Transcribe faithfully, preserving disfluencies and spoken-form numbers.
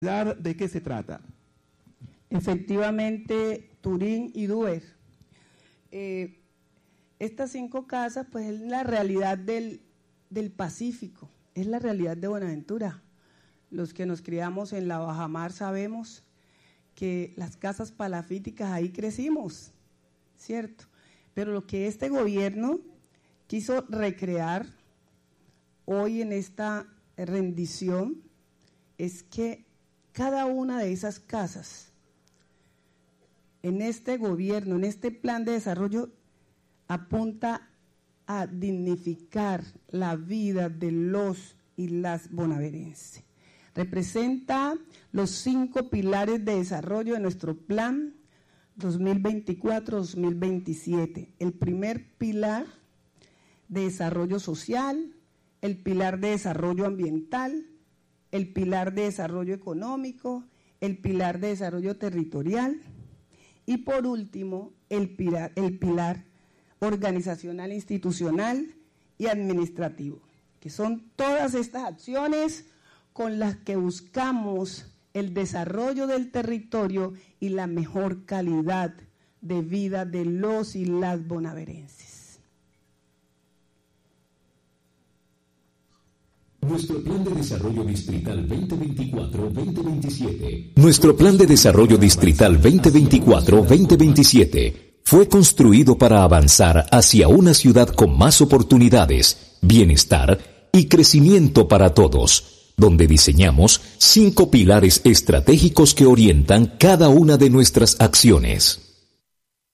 ¿De qué se trata? Efectivamente, Turín y Duer. Eh, estas cinco casas, pues es la realidad del, del Pacífico, es la realidad de Buenaventura. Los que nos criamos en la bajamar sabemos que las casas palafíticas ahí crecimos, ¿cierto? Pero lo que este gobierno quiso recrear hoy en esta rendición es que cada una de esas casas, en este gobierno, en este plan de desarrollo, apunta a dignificar la vida de los y las bonaerenses. Representa los cinco pilares de desarrollo de nuestro plan dos mil veinticuatro a dos mil veintisiete. El primer pilar de desarrollo social, el pilar de desarrollo ambiental, el pilar de desarrollo económico, el pilar de desarrollo territorial y por último el pilar, el pilar organizacional, institucional y administrativo, que son todas estas acciones con las que buscamos el desarrollo del territorio y la mejor calidad de vida de los y las bonaerenses. Nuestro Plan de Desarrollo Distrital veinte veinticuatro a veinte veintisiete. Nuestro Plan de Desarrollo Distrital veinte veinticuatro a veinte veintisiete fue construido para avanzar hacia una ciudad con más oportunidades, bienestar y crecimiento para todos, donde diseñamos cinco pilares estratégicos que orientan cada una de nuestras acciones.